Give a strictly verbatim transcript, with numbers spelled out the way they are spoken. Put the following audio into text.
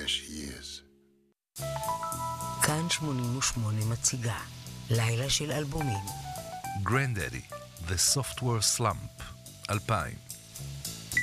There she is. כאן שמונים ושמונה מציגה לילה של אלבומים. Granddaddy, The Software Slump, אלפיים.